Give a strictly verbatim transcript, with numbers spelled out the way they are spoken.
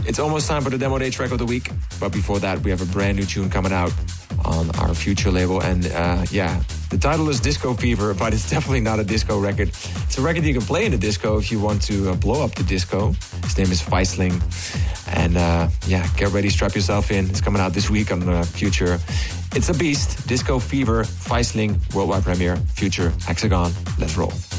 It's almost time for the Demo Day track of the week. But before that, we have a brand new tune coming out on our Future label. And uh, yeah, the title is Disco Fever, but it's definitely not a disco record. It's a record you can play in the disco if you want to uh, blow up the disco. His name is Feisling. And uh, yeah, get ready, strap yourself in. It's coming out this week on uh, Future. It's a beast. Disco Fever, Feisling, worldwide premiere, Future, Hexagon. Let's roll.